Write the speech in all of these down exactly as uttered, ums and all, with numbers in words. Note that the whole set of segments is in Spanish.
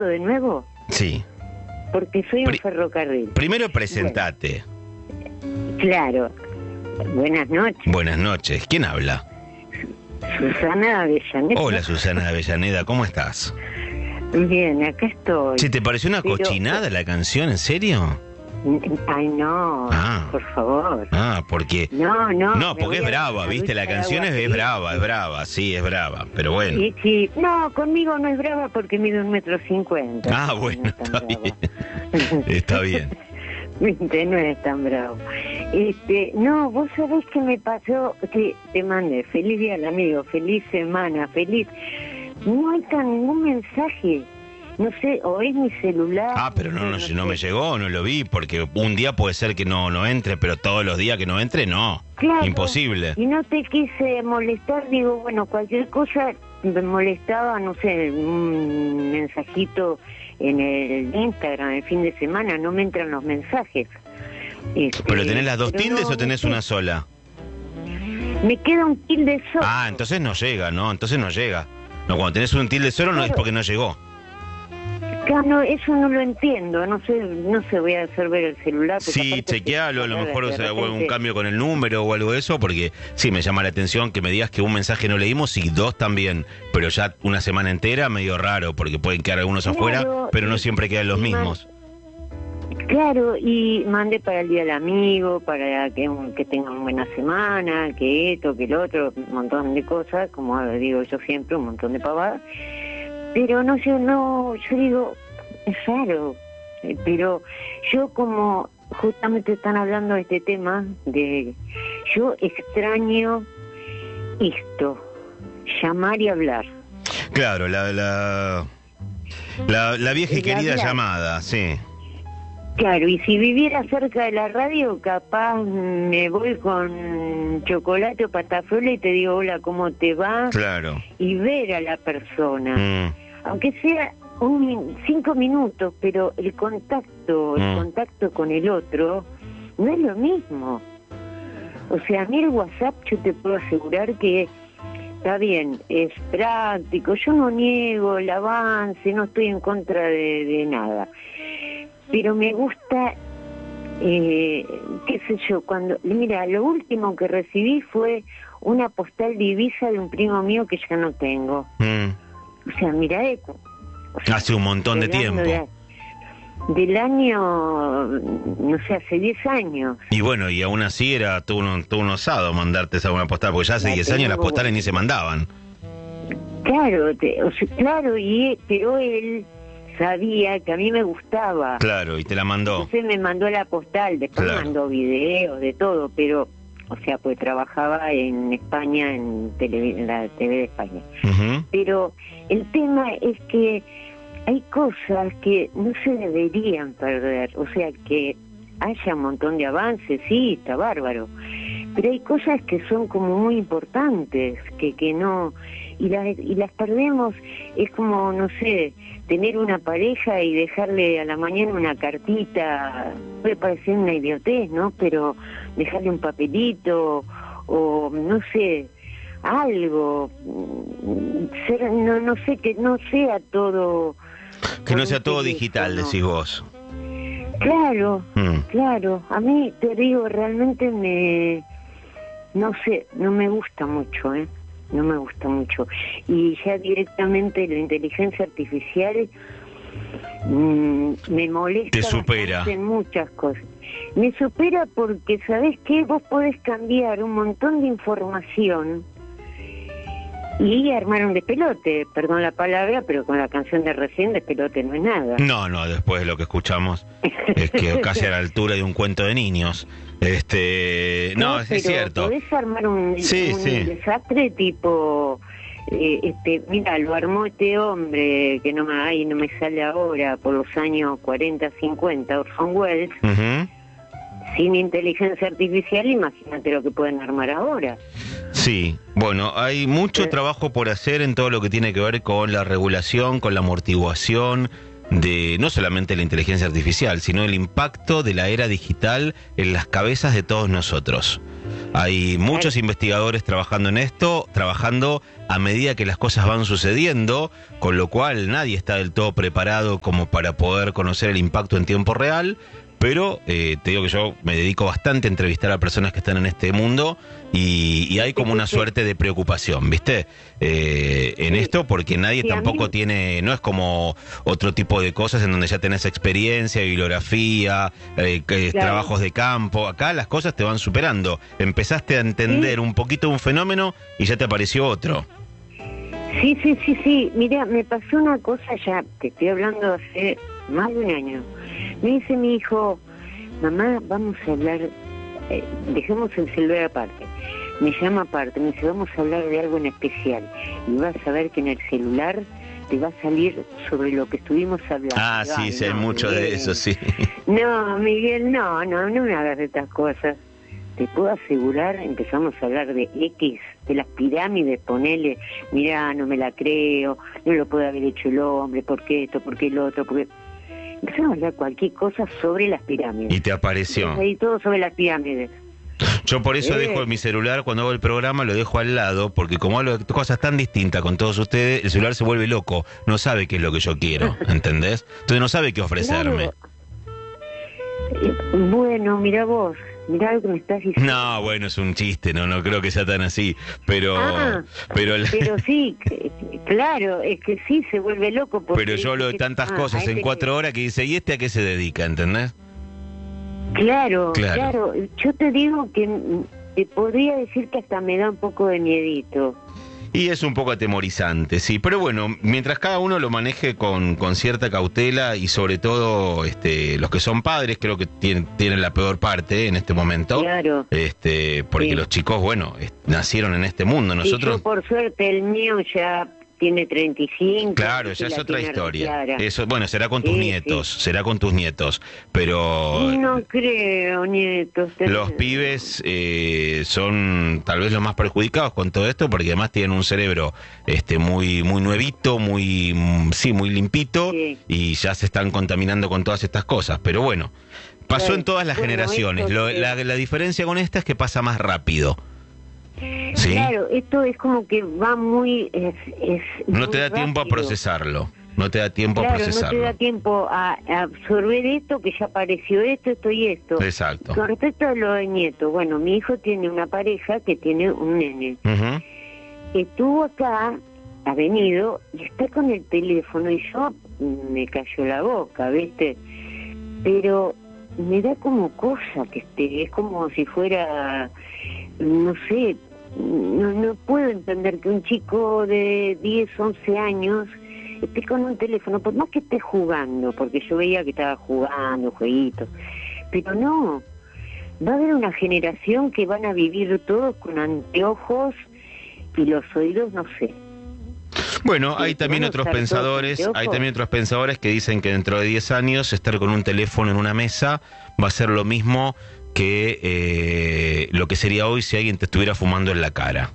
de nuevo? Sí. Porque soy Pri- un ferrocarril. Primero presentate. Bueno, claro. Buenas noches. Buenas noches. ¿Quién habla? Susana Avellaneda. Hola, Susana Avellaneda, ¿cómo estás? Bien, acá estoy. Che, ¿te pareció una Pero- cochinada la canción? ¿En serio? Ay, no, Ah. por favor. Ah, porque... No, no. No, me porque es voy a brava, dar ¿viste? una La ducha de canción es, agua es fría. brava, es brava, sí, es brava, pero bueno. Sí, sí. No, conmigo no es brava porque mide un metro cincuenta. Ah, No bueno, es tan está brava. bien. Está bien. Viste, no es tan bravo. Este, no, vos sabés que me pasó, que te mandé, feliz día al amigo, feliz semana, feliz. No entra ningún mensaje. No sé, o es mi celular. Ah, pero no, no, sé, no me sé. llegó, no lo vi, porque un día puede ser que no, no entre, pero todos los días que no entre, no. Claro. Imposible. Y no te quise molestar, digo, bueno, cualquier cosa me molestaba, no sé, un mensajito en el Instagram el fin de semana, no me entran los mensajes. Este, ¿Pero tenés las dos pero tildes no, o tenés no sé. una sola? Me queda un tilde solo. Ah, entonces no llega, ¿no? Entonces no llega. No, cuando tenés un tilde solo no es porque no llegó. Claro, no, eso no lo entiendo, no sé, no sé, voy a hacer ver el celular. porque Sí, aparte chequealo, a lo de mejor o sea, repente- un cambio con el número o algo de eso, porque sí, me llama la atención que me digas que un mensaje no leímos y dos también, pero ya una semana entera medio raro, porque pueden quedar algunos Claro, afuera, pero no y- siempre quedan los y más- mismos. Claro, y mandé para el Día del Amigo, para que, que tengan buena semana, que esto, que el otro, un montón de cosas, como digo yo siempre, un montón de pavadas. Pero no, yo no, yo digo, es raro, eh, pero yo como justamente están hablando de este tema, de yo extraño esto, llamar y hablar. Claro, la, la, la, la vieja y El querida hablar. llamada, sí. Claro, y si viviera cerca de la radio, capaz me voy con chocolate o patafuela y te digo, hola, ¿cómo te va? Claro. Y ver a la persona, Mm, aunque sea un min- cinco minutos, pero el contacto, el Mm. contacto con el otro, no es lo mismo. O sea, a mí el WhatsApp yo te puedo asegurar que está bien, es práctico, yo no niego el avance, no estoy en contra de, de nada. Pero me gusta, eh, qué sé yo, cuando, mira, lo último que recibí fue una postal divisa de un primo mío que ya no tengo. mm. O sea, mira esto. O sea, Hace un montón de del año tiempo. de- del año, no sé, hace diez años. Y bueno, y aún así era todo un, todo un osado mandarte esa una postal, porque ya hace La diez años las tengo. postales ni se mandaban. Claro, te- o sea, claro, y pero él sabía que a mí me gustaba. Claro, y te la mandó. Entonces me mandó la postal, después Claro. me mandó videos, de todo, pero, o sea, pues trabajaba en España, en, tele- en la T V de España. Ujú. Pero el tema es que hay cosas que no se deberían perder, o sea, que haya un montón de avances, sí, está bárbaro, pero hay cosas que son como muy importantes, que, que no, y las, y las perdemos, es como, no sé, tener una pareja y dejarle a la mañana una cartita, puede parecer una idiotez, ¿no? Pero dejarle un papelito, o no sé, algo, mm, ser, no, no sé, que no sea todo... Que no por sea un todo digital, teléfono. decís vos. Claro, Mm. claro, a mí te digo, realmente me, no sé, no me gusta mucho, ¿eh? No me gusta mucho. Y ya directamente la inteligencia artificial mm, me molesta Te supera. bastante en muchas cosas. Me supera porque, ¿sabés qué? Vos podés cambiar un montón de información y armar un despelote, perdón la palabra, pero con la canción de recién despelote no es nada. No, no, después de lo que escuchamos, es que casi a la altura de un cuento de niños. Este, no, es, es pero cierto. podés armar un, Sí, un sí. desastre tipo, eh, este, mira, lo armó este hombre que no me, ay, no me sale ahora, por los años cuarenta, cincuenta, Orson Welles, Ujú. sin inteligencia artificial, imagínate lo que pueden armar ahora. Sí, bueno, hay mucho Eh. trabajo por hacer en todo lo que tiene que ver con la regulación, con la amortiguación de no solamente la inteligencia artificial, sino el impacto de la era digital en las cabezas de todos nosotros. Hay muchos Claro. investigadores trabajando en esto, trabajando a medida que las cosas van sucediendo, con lo cual nadie está del todo preparado como para poder conocer el impacto en tiempo real. Pero eh, te digo que yo me dedico bastante a entrevistar a personas que están en este mundo y, y hay como una suerte de preocupación, ¿viste? Eh, en Sí. esto porque nadie Sí, a tampoco mí- tiene, no es como otro tipo de cosas en donde ya tenés experiencia, bibliografía, eh, que- Claro. trabajos de campo. Acá las cosas te van superando. Empezaste a entender Sí. un poquito un fenómeno y ya te apareció otro. Sí, sí, sí, sí. Mira, me pasó una cosa ya, te estoy hablando hace más de un año. Me dice mi hijo, mamá, vamos a hablar, eh, dejemos el celular aparte. Me llama aparte, me dice, vamos a hablar de algo en especial. Y vas a ver que en el celular te va a salir sobre lo que estuvimos hablando. Ah, sí, Ay, sí, hay no, mucho de Miguel. eso, sí. No, Miguel, no, no, no me hagas de estas cosas. Te puedo asegurar, empezamos a hablar de X, de las pirámides, ponele, mirá, no me la creo, no lo puede haber hecho el hombre, ¿por qué esto, por qué el otro? Porque empezamos a hablar cualquier cosa sobre las pirámides. Y te apareció. Ahí todo sobre las pirámides. Yo por eso Eh. dejo mi celular cuando hago el programa, lo dejo al lado, porque como hablo de cosas tan distintas con todos ustedes, el celular se vuelve loco, no sabe qué es lo que yo quiero, ¿entendés? Entonces no sabe qué ofrecerme. Claro. Eh, Bueno, mira vos, mirá lo que me estás diciendo. No, bueno, es un chiste, no, no creo que sea tan así, pero, Ah, pero, el- Pero sí, que- claro, es que sí se vuelve loco. Porque pero yo hablo de dice, tantas ah, cosas a en este cuatro horas que dice, ¿y este a qué se dedica, entendés? le- Claro, Claro. claro, Yo te digo que mm, te podría decir que hasta me da un poco de miedito. Y es un poco atemorizante, sí, pero bueno, mientras cada uno lo maneje con, con cierta cautela y sobre todo este, los que son padres, creo que tienen, tienen la peor parte en este momento. Claro. Este, porque Sí. los chicos, bueno, es- nacieron en este mundo, Y nosotros... yo, por suerte, el mío ya tiene treinta y cinco. Claro, y ya es la otra tiene historia. clara. Eso, bueno, será con tus Sí, nietos, sí. será con tus nietos, pero No creo, nietos. los pibes eh, son tal vez los más perjudicados con todo esto, porque además tienen un cerebro este muy muy nuevito, muy mm, sí, muy limpito, Sí. y ya se están contaminando con todas estas cosas. Pero bueno, pasó Claro. en todas las Bueno, generaciones. esto Lo- sí. la, la diferencia con esta es que pasa más rápido. ¿Sí? Claro, esto es como que va muy... Es, es No muy te da tiempo a rápido. procesarlo. No te da tiempo Claro, a no te procesarlo. da tiempo a, a absorber esto, que ya apareció esto, esto y esto. Exacto. Con respecto a lo de nieto, bueno, mi hijo tiene una pareja que tiene un nene. Ujú. Estuvo acá, ha venido, y está con el teléfono, y yo mm, me cayó la boca, ¿viste? Pero me da como cosa que esté, es como si fuera, no sé, no, no puedo entender que un chico de diez, once años esté con un teléfono, por más que esté jugando, porque yo veía que estaba jugando, jueguitos, pero no, va a haber una generación que van a vivir todos con anteojos y los oídos, no sé. Bueno, Sí, hay también van a otros estar todos pensadores, anteojos. hay también otros pensadores que dicen que dentro de diez años estar con un teléfono en una mesa va a ser lo mismo que eh, lo que sería hoy si alguien te estuviera fumando en la cara.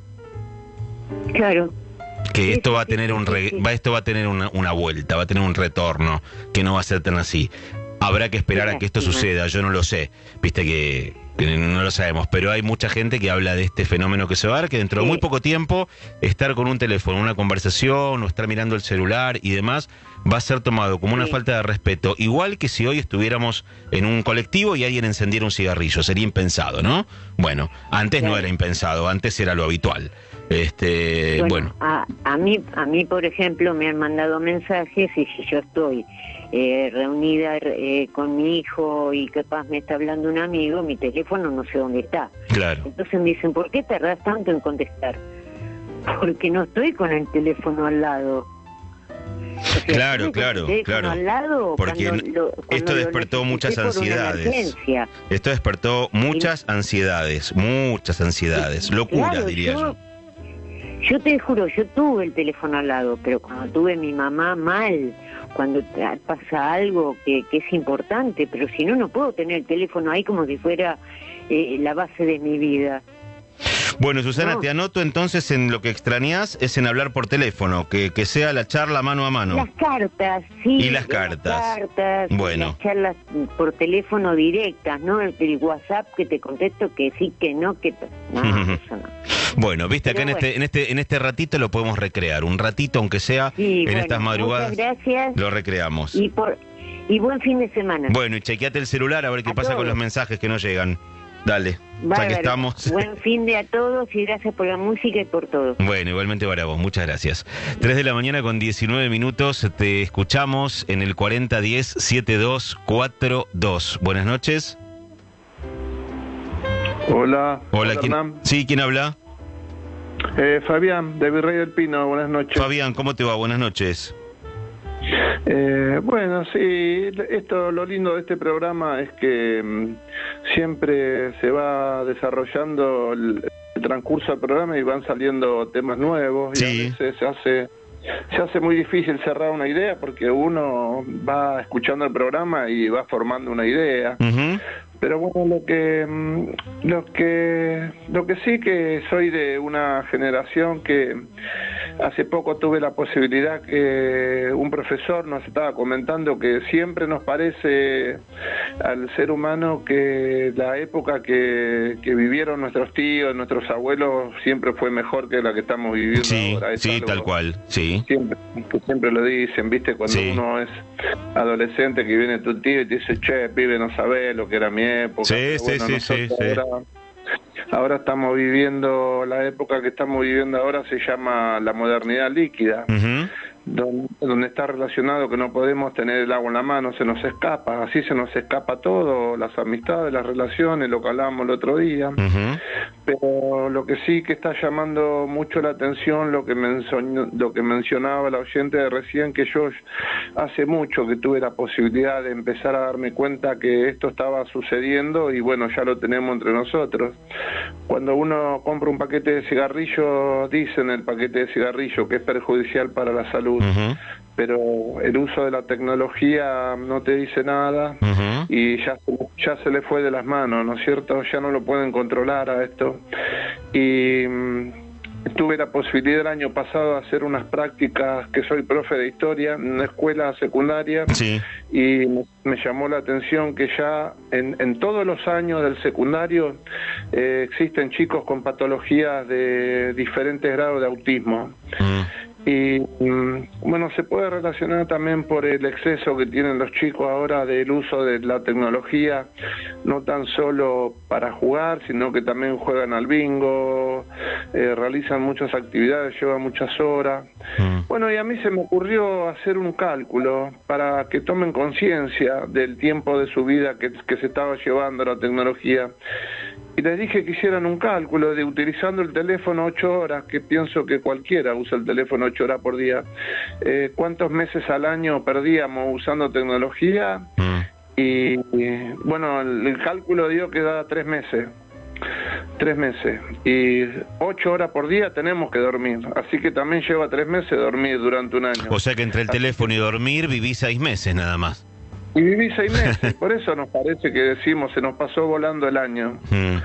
Claro. Que Sí, esto sí, va a sí, tener sí, un sí, re- sí. va, esto va a tener una, una vuelta, va a tener un retorno, que no va a ser tan así. Habrá que esperar a que esto Lástima. suceda, yo no lo sé, viste que, que no lo sabemos, pero hay mucha gente que habla de este fenómeno que se va a dar, que dentro de Sí. muy poco tiempo estar con un teléfono, una conversación o estar mirando el celular y demás va a ser tomado como una Sí. falta de respeto, igual que si hoy estuviéramos en un colectivo y alguien encendiera un cigarrillo, sería impensado, ¿no? Bueno, antes no Claro. era impensado, antes era lo habitual. Este, bueno. A, a mí, a mí, por ejemplo, me han mandado mensajes y si yo estoy eh, reunida eh, con mi hijo y capaz me está hablando un amigo, mi teléfono no sé dónde está. Claro. Entonces me dicen, ¿por qué tardás tanto en contestar? Porque no estoy con el teléfono al lado. O sea, Claro, estoy con claro, el teléfono claro. al lado Porque cuando lo- cuando esto lo despertó necesité muchas por una ansiedades. emergencia. Esto despertó muchas ansiedades, muchas ansiedades, locura, Claro, diría yo. yo. Yo te juro, yo tuve el teléfono al lado, pero cuando tuve mi mamá mal, cuando te- pasa algo que, que es importante, pero si no, no puedo tener el teléfono ahí como si fuera eh, la base de mi vida. Bueno, Susana, No. te anoto entonces en lo que extrañás es en hablar por teléfono, que, que sea la charla mano a mano. Las cartas, sí. Y las cartas. Las cartas, Bueno. las charlas por teléfono directas, ¿no? El, el WhatsApp que te contesto que sí, que no, que... No, eso no. Bueno, viste, acá Pero en bueno. este en este en este ratito lo podemos recrear, un ratito aunque sea Sí, en bueno, estas madrugadas. muchas gracias. Lo recreamos. Y, por, y buen fin de semana. Bueno, y chequeate el celular a ver qué A pasa con todos. los mensajes que no llegan. Dale, ya Bárbaro. que estamos. Buen fin de a todos y gracias por la música y por todo. Bueno, igualmente para vos, muchas gracias. tres de la mañana con diecinueve minutos, te escuchamos en el cuarenta diez setenta y dos cuarenta y dos. Buenas noches. Hola. Hola, ¿quién? Hernán. Sí, ¿quién habla? Eh, Fabián, de Virrey del Pino, buenas noches. Fabián, ¿cómo te va? Buenas noches. Eh, bueno, sí, esto, lo lindo de este programa es que mm, siempre se va desarrollando el, el transcurso del programa y van saliendo temas nuevos, y Sí. a veces se hace, se hace muy difícil cerrar una idea porque uno va escuchando el programa y va formando una idea. Ujú. Pero bueno, lo que mm, lo que lo que sí que soy de una generación que hace poco tuve la posibilidad que un profesor nos estaba comentando que siempre nos parece al ser humano que la época que, que vivieron nuestros tíos, nuestros abuelos siempre fue mejor que la que estamos viviendo Sí, ahora. Es sí, algo tal cual, sí. Siempre, que siempre lo dicen, ¿viste? Cuando Sí. uno es adolescente que viene tu tío y te dice, che, pibe, no sabés lo que era mi época. Sí, Pero sí, bueno, sí, sí, nosotros sí. Ahora, ahora estamos viviendo, la época que estamos viviendo ahora se llama la modernidad líquida. Ujú. Donde, donde está relacionado que no podemos tener el agua en la mano, se nos escapa, así se nos escapa todo, las amistades, las relaciones, lo que hablábamos el otro día. Ujú. Pero lo que sí que está llamando mucho la atención, lo que, menso- lo que mencionaba la oyente de recién, que yo hace mucho que tuve la posibilidad de empezar a darme cuenta que esto estaba sucediendo y bueno, ya lo tenemos entre nosotros. Cuando uno compra un paquete de cigarrillos, dicen el paquete de cigarrillo que es perjudicial para la salud. Ujú. Pero el uso de la tecnología no te dice nada Ujú. y ya, ya se le fue de las manos, ¿no es cierto? Ya no lo pueden controlar a esto. Y mm, tuve la posibilidad el año pasado de hacer unas prácticas, que soy profe de historia, en una escuela secundaria, Sí. y me, me llamó la atención que ya en, en todos los años del secundario eh, existen chicos con patologías de diferentes grados de autismo. Mm. Y mm, bueno, se puede relacionar también por el exceso que tienen los chicos ahora del uso de la tecnología, no tan solo para jugar, sino que también juegan al bingo, eh, realizan muchas actividades, llevan muchas horas. Mm. Bueno, y a mí se me ocurrió hacer un cálculo para que tomen conciencia del tiempo de su vida que, que se estaba llevando la tecnología. Y les dije que hicieran un cálculo de utilizando el teléfono ocho horas, que pienso que cualquiera usa el teléfono ocho horas por día. Eh, ¿Cuántos meses al año perdíamos usando tecnología? Mm. Y, y, bueno, el, el cálculo dio que da tres meses. Tres meses. Y ocho horas por día tenemos que dormir. Así que también lleva tres meses dormir durante un año. O sea que entre el teléfono y dormir vivís seis meses nada más. Y viví seis meses. Por eso nos parece que decimos, se nos pasó volando el año. Mm.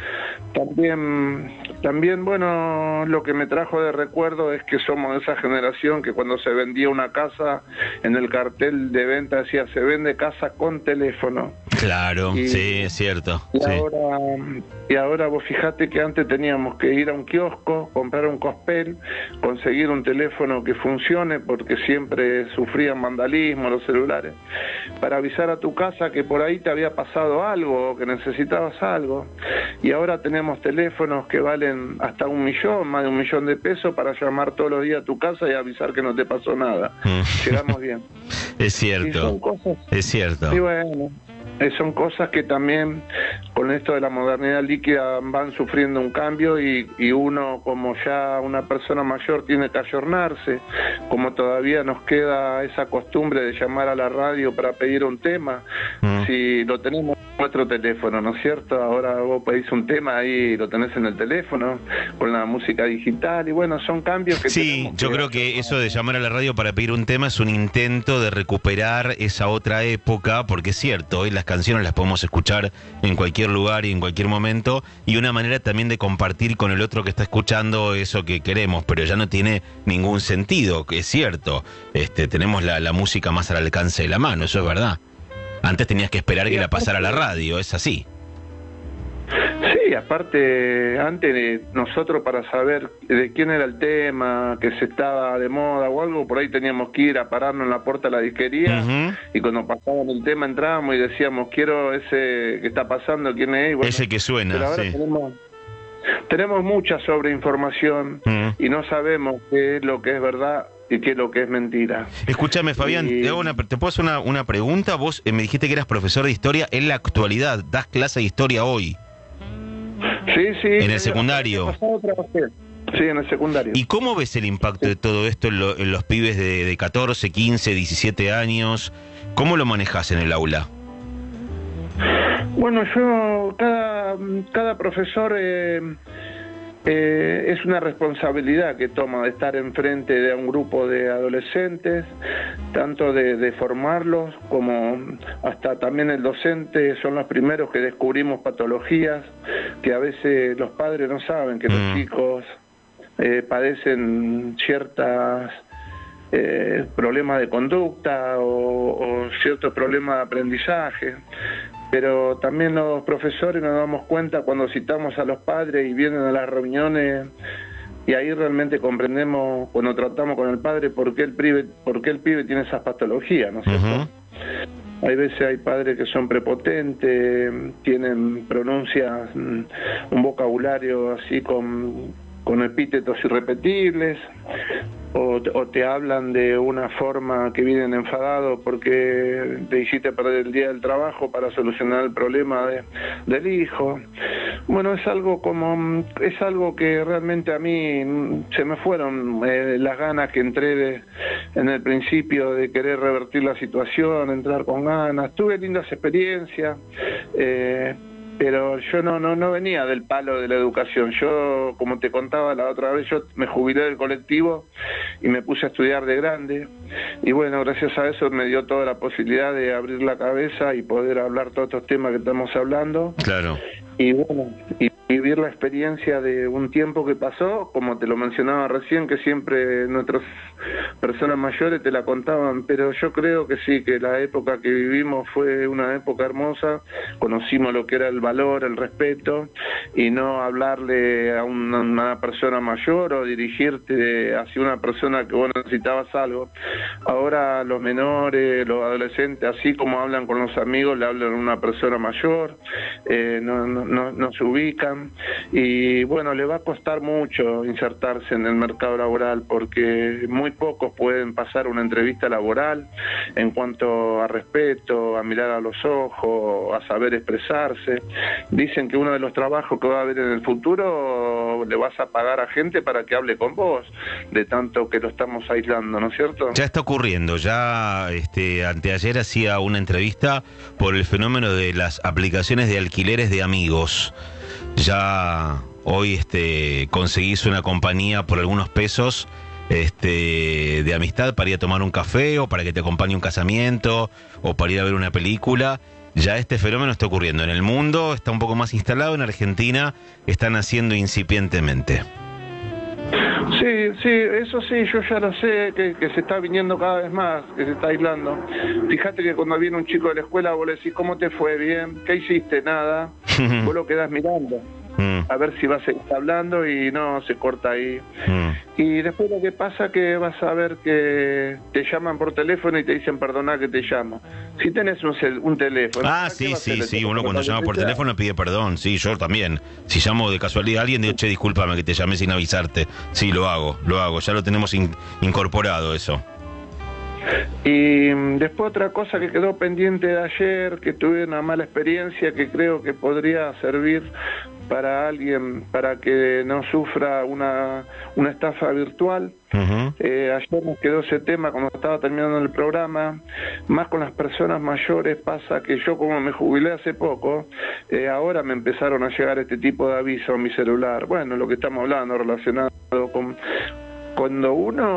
También, también, bueno, lo que me trajo de recuerdo es que somos de esa generación que cuando se vendía una casa, en el cartel de venta decía, se vende casa con teléfono. Claro, Y- sí, es cierto. Y Sí. ahora, y ahora vos fijate que antes teníamos que ir a un kiosco, comprar un cospel, conseguir un teléfono que funcione, porque siempre sufrían vandalismo los celulares, para avisar a tu casa que por ahí te había pasado algo, o que necesitabas algo. Y ahora tenemos teléfonos que valen hasta un millón, más de un millón de pesos, para llamar todos los días a tu casa y avisar que no te pasó nada. Mm. Llegamos bien. Es Y son cierto, cosas... es cierto. Y bueno, eh, son cosas que también con esto de la modernidad líquida van sufriendo un cambio y, y uno como ya una persona mayor tiene que ayornarse, como todavía nos queda esa costumbre de llamar a la radio para pedir un tema, Mm. si lo tenemos nuestro teléfono, ¿no es cierto? Ahora vos pedís un tema ahí, lo tenés en el teléfono, con la música digital, y bueno, son cambios que sí, yo que creo que eso de llamar a la radio para pedir un tema es un intento de recuperar esa otra época, porque es cierto, hoy las canciones las podemos escuchar en cualquier lugar y en cualquier momento, y una manera también de compartir con el otro que está escuchando eso que queremos, pero ya no tiene ningún sentido, que es cierto, este, tenemos la, la música más al alcance de la mano, eso es verdad. Antes tenías que esperar que la pasara la radio, es así. Sí, aparte, antes de nosotros para saber de quién era el tema, que se estaba de moda o algo, por ahí teníamos que ir a pararnos en la puerta de la disquería, uh-huh. y cuando pasaban el tema entrábamos y decíamos, quiero ese que está pasando, quién es. Bueno, ese que suena, pero ahora sí. tenemos, tenemos mucha sobreinformación uh-huh. y no sabemos qué es lo que es verdad y qué es lo que es mentira. Escúchame, Fabián, y... te, hago una, ¿te puedo hacer una, una pregunta? Vos eh, me dijiste que eras profesor de historia en la actualidad, das clase de historia hoy. Sí, sí. En el secundario. Sí, en el secundario. ¿Y cómo ves el impacto sí. de todo esto en, lo, en los pibes de, de catorce, quince, diecisiete años? ¿Cómo lo manejás en el aula? Bueno, yo, cada, cada profesor... Eh, Eh, es una responsabilidad que toma de estar enfrente de un grupo de adolescentes, tanto de, de formarlos como hasta también el docente. Son los primeros que descubrimos patologías que a veces los padres no saben que mm. los chicos eh, padecen ciertas eh, problemas de conducta o, o ciertos problemas de aprendizaje. Pero también los profesores nos damos cuenta cuando citamos a los padres y vienen a las reuniones, y ahí realmente comprendemos cuando tratamos con el padre por qué el pibe, por qué el pibe tiene esas patologías, ¿no es cierto? Uh-huh. Hay veces hay padres que son prepotentes, tienen pronuncias, un vocabulario así con, con epítetos irrepetibles, o, o te hablan de una forma que vienen enfadados porque te hiciste perder el día del trabajo para solucionar el problema de, del hijo. Bueno, es algo como es algo que realmente a mí se me fueron eh, las ganas que entré de, en el principio de querer revertir la situación, entrar con ganas. Tuve lindas experiencias, eh, pero yo no, no, no venía del palo de la educación. Yo, como te contaba la otra vez, yo me jubilé del colectivo y me puse a estudiar de grande. Y bueno, gracias a eso me dio toda la posibilidad de abrir la cabeza y poder hablar todos estos temas que estamos hablando. Claro. Y bueno, y vivir la experiencia de un tiempo que pasó, como te lo mencionaba recién, que siempre nuestras personas mayores te la contaban, pero yo creo que sí, que la época que vivimos fue una época hermosa. Conocimos lo que era el valor, el respeto, y no hablarle a una, una persona mayor o dirigirte hacia una persona que vos necesitabas algo. Ahora los menores, los adolescentes, así como hablan con los amigos, le hablan a una persona mayor, eh, no, no, no, no se ubican, y bueno, le va a costar mucho insertarse en el mercado laboral, porque muy pocos pueden pasar una entrevista laboral en cuanto a respeto, a mirar a los ojos, a saber expresarse. Dicen que uno de los trabajos que va a haber en el futuro le vas a pagar a gente para que hable con vos, de tanto que lo estamos aislando, ¿no es cierto? Ya está ocurriendo. Ya este, anteayer hacía una entrevista por el fenómeno de las aplicaciones de alquileres de amigos. Ya hoy este, conseguís una compañía por algunos pesos este, de amistad para ir a tomar un café, o para que te acompañe un casamiento, o para ir a ver una película. Ya este fenómeno está ocurriendo en el mundo, está un poco más instalado. En Argentina están haciendo incipientemente. Sí, sí, eso sí, yo ya lo sé, que, que se está viniendo cada vez más, que se está aislando. Fíjate que cuando viene un chico de la escuela, vos le decís, ¿cómo te fue? Bien. ¿Qué hiciste? Nada. Vos lo quedás mirando, a ver si vas a seguir hablando, y no, se corta ahí. Y después lo que pasa es que vas a ver que te llaman por teléfono y te dicen, perdona que te llamo. Si tenés un, cel, un teléfono... Ah, sí, sí, sí, uno cuando llama por teléfono pide perdón. Sí, yo también. Si llamo de casualidad a alguien, digo, che, discúlpame que te llamé sin avisarte. Sí, lo hago, lo hago. Ya lo tenemos in, incorporado eso. Y después otra cosa que quedó pendiente de ayer, que tuve una mala experiencia que creo que podría servir para alguien, para que no sufra una, una estafa virtual. Uh-huh. Eh, ayer nos quedó ese tema cuando estaba terminando el programa. Más con las personas mayores pasa que yo, como me jubilé hace poco, eh, ahora me empezaron a llegar este tipo de avisos a mi celular. Bueno, lo que estamos hablando relacionado con... Cuando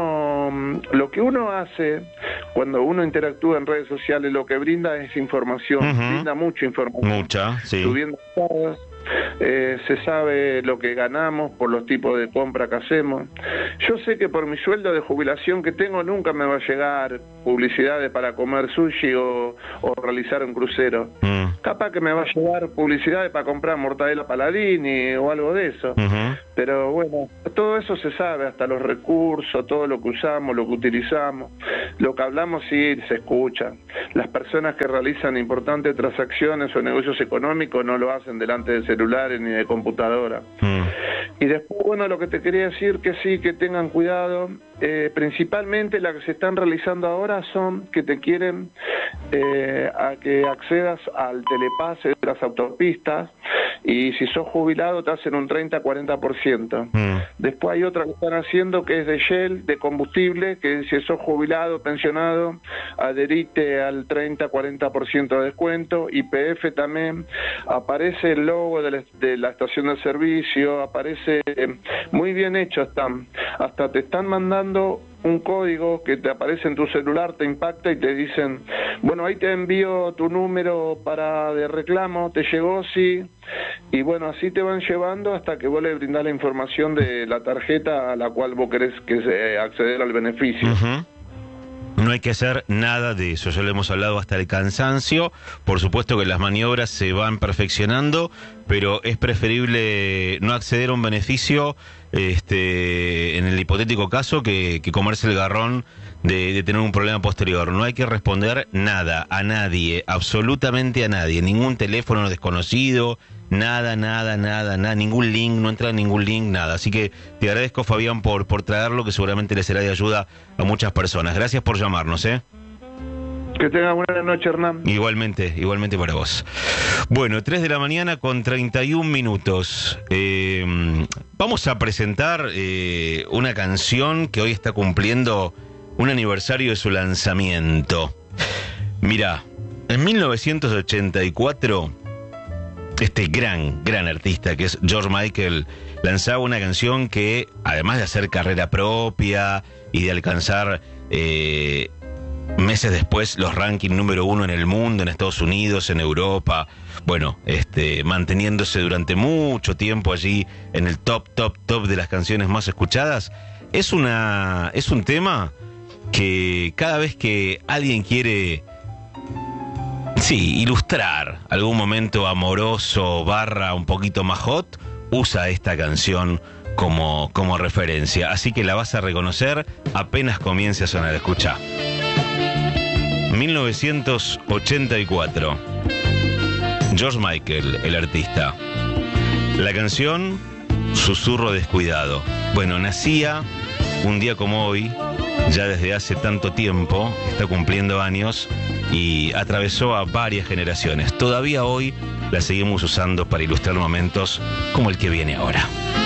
uno, lo que uno hace, cuando uno interactúa en redes sociales, lo que brinda es información, uh-huh. brinda mucha información. Mucha, sí. Subiendo estados, eh, se sabe lo que ganamos por los tipos de compra que hacemos. Yo sé que por mi sueldo de jubilación que tengo nunca me va a llegar publicidades para comer sushi o, o realizar un crucero. Mm. Capaz que me va a llegar publicidades para comprar mortadela Paladini o algo de eso. Uh-huh. Pero bueno, todo eso se sabe, hasta los recursos, todo lo que usamos, lo que utilizamos, lo que hablamos sí se escucha. Las personas que realizan importantes transacciones o negocios económicos no lo hacen delante de celulares ni de computadora. Mm. Y después, bueno, lo que te quería decir que sí, que tengan cuidado. Eh, principalmente las que se están realizando ahora son que te quieren eh, a que accedas al telepase de las autopistas, y si sos jubilado te hacen un treinta a cuarenta por ciento. Mm. Después hay otra que están haciendo que es de Shell, de combustible, que si sos jubilado, pensionado, adherite al treinta a cuarenta por ciento de descuento. Y P F también, aparece el logo de la, de la estación de servicio, aparece eh, muy bien hecho, están, hasta te están mandando un código que te aparece en tu celular, te impacta y te dicen, bueno, ahí te envío tu número para de reclamo, te llegó, sí, y bueno, así te van llevando hasta que vos le brindás la información de la tarjeta a la cual vos querés que se, acceder al beneficio. Uh-huh. No hay que hacer nada de eso, ya lo hemos hablado hasta el cansancio. Por supuesto que las maniobras se van perfeccionando, pero es preferible no acceder a un beneficio, este, en el hipotético caso, que, que comerse el garrón de, de tener un problema posterior. No hay que responder nada, a nadie, absolutamente a nadie, ningún teléfono desconocido, nada, nada, nada, nada, ningún link, no entra en ningún link, nada. Así que te agradezco, Fabián, por, por traerlo, que seguramente le será de ayuda a muchas personas. Gracias por llamarnos, ¿eh? Que tenga buena noche, Hernán. Igualmente, igualmente para vos. Bueno, tres de la mañana con treinta y un minutos. Eh, vamos a presentar eh, una canción que hoy está cumpliendo un aniversario de su lanzamiento. Mirá, en mil novecientos ochenta y cuatro... este gran, gran artista que es George Michael lanzaba una canción que, además de hacer carrera propia y de alcanzar eh, meses después los rankings número uno en el mundo, en Estados Unidos, en Europa, bueno, este, manteniéndose durante mucho tiempo allí en el top, top, top de las canciones más escuchadas, es una, es un tema que cada vez que alguien quiere... sí, ilustrar algún momento amoroso barra un poquito más hot, usa esta canción como, como referencia. Así que la vas a reconocer apenas comience a sonar. Escucha. mil novecientos ochenta y cuatro. George Michael, el artista. La canción, Susurro Descuidado. Bueno, nacía un día como hoy, ya desde hace tanto tiempo, está cumpliendo años y atravesó a varias generaciones. Todavía hoy la seguimos usando para ilustrar momentos como el que viene ahora.